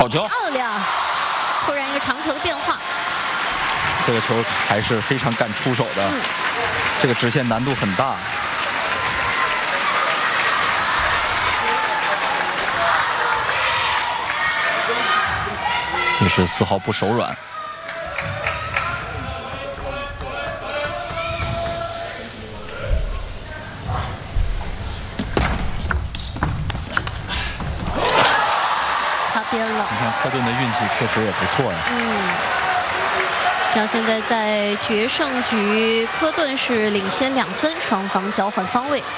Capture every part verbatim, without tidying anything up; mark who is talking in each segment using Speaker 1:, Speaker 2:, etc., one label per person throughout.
Speaker 1: 球，
Speaker 2: 漂亮！突然一个长球的变化，
Speaker 1: 这个球还是非常敢出手的，嗯、这个直线难度很大。也是丝毫不手软。
Speaker 2: 擦边了。
Speaker 1: 你看科顿的运气确实也不错呀。
Speaker 2: 嗯。像现在在决胜局，科顿是领先两分，双方交换方位。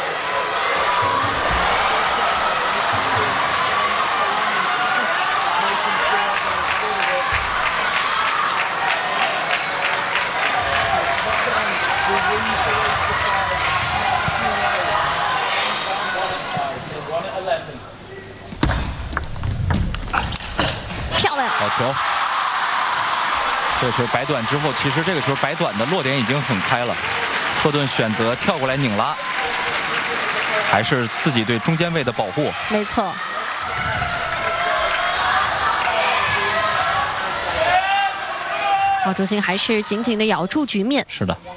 Speaker 2: 漂亮，
Speaker 1: 好球！这个球摆短之后，其实这个球摆短的落点已经很开了。科顿选择跳过来拧拉，还是自己对中间位的保护。
Speaker 2: 没错。好，周鑫还是紧紧的咬住局面。
Speaker 1: 是的。